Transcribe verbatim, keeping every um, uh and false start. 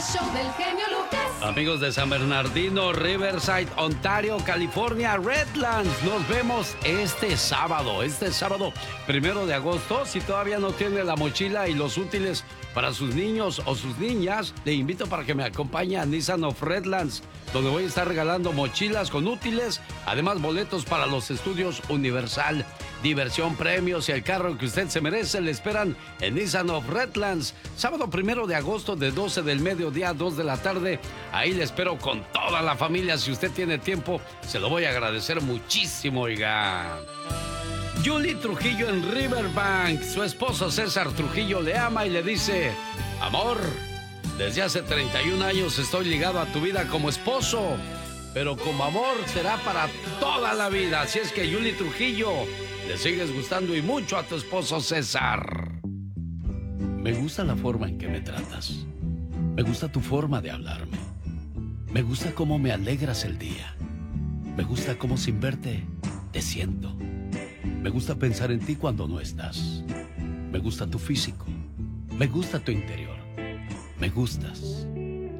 show del genio Lucas. Amigos de San Bernardino, Riverside, Ontario, California, Redlands, nos vemos este sábado, este sábado primero de agosto. Si todavía no tiene la mochila y los útiles para sus niños o sus niñas, le invito para que me acompañe a Nissan of Redlands, donde voy a estar regalando mochilas con útiles, además boletos para los estudios Universal, diversión, premios y el carro que usted se merece. Le esperan en Nissan of Redlands, sábado primero de agosto de doce del mediodía a dos de la tarde. Ahí le espero con toda la familia. Si usted tiene tiempo, se lo voy a agradecer muchísimo, oiga. Julie Trujillo en Riverbank. Su esposo César Trujillo le ama y le dice: amor, desde hace treinta y un años estoy ligado a tu vida como esposo, pero como amor será para toda la vida. Así es que, Julie Trujillo, le sigues gustando y mucho a tu esposo César. Me gusta la forma en que me tratas. Me gusta tu forma de hablarme. Me gusta cómo me alegras el día. Me gusta cómo sin verte te siento. Me gusta pensar en ti cuando no estás. Me gusta tu físico. Me gusta tu interior. Me gustas.